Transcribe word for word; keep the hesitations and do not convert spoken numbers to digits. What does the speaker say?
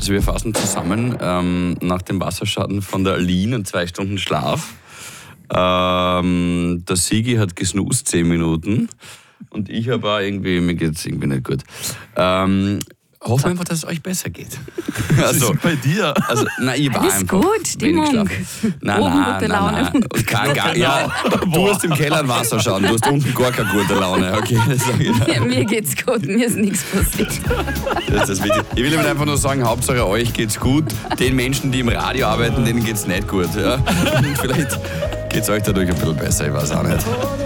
Also wir fassen zusammen ähm, nach dem Wasserschaden von der Aline und zwei Stunden Schlaf. Ähm, der Sigi hat gesnoost zehn Minuten und ich habe auch irgendwie, mir geht es irgendwie nicht gut. Ähm, hoffen wir einfach, dass es euch besser geht. Also bei dir. Also, nein, ich war Alles einfach gut, Stimmung. wenig geschlafen. Nein, Oben nein, gute nein, Laune. nein. Kein, gar, ja, du hast im Keller ein Wasserschaden, du hast unten gar keine gute Laune. Okay, das sag ich dir. Ja, mir geht's gut, mir ist nichts passiert. Das ist das Wichtige. Ich will Ihnen einfach nur sagen, Hauptsache euch geht's gut. Den Menschen, die im Radio arbeiten, denen geht's nicht gut. Ja? Und vielleicht geht's euch dadurch ein bisschen besser, ich weiß auch nicht.